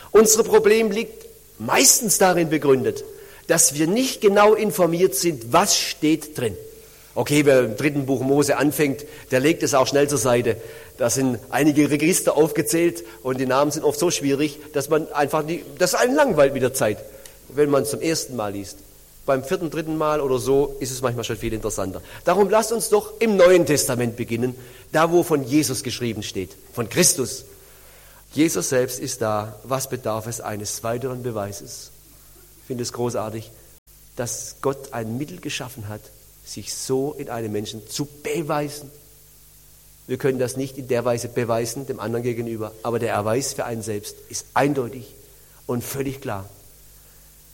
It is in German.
Unser Problem liegt meistens darin begründet, dass wir nicht genau informiert sind, was steht drin. Okay, wer im 3. Buch Mose anfängt, der legt es auch schnell zur Seite. Da sind einige Register aufgezählt und die Namen sind oft so schwierig, dass man einfach das einen langweilt mit der Zeit, wenn man es zum ersten Mal liest. Beim 4., 3. Mal oder so ist es manchmal schon viel interessanter. Darum lasst uns doch im Neuen Testament beginnen, da wo von Jesus geschrieben steht, von Christus. Jesus selbst ist da. Was bedarf es eines weiteren Beweises? Ich finde es großartig, dass Gott ein Mittel geschaffen hat, sich so in einem Menschen zu beweisen. Wir können das nicht in der Weise beweisen, dem anderen gegenüber, aber der Erweis für einen selbst ist eindeutig und völlig klar.